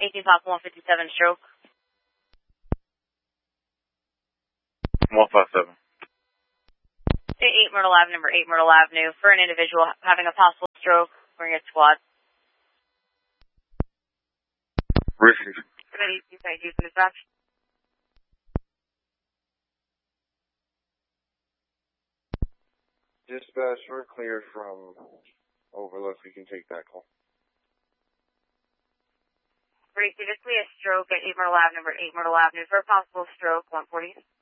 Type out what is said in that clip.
18 Pop 157 stroke. 157. 8 Myrtle Avenue, number 8 Myrtle Avenue, for an individual having a possible stroke. Bring it squad. Receive. Thank you for dispatch. Dispatch, we're clear from Overlook. We can take that call. Previously a stroke at 8 Myrtle Avenue, number 8 Myrtle Avenue, for a possible stroke, 140.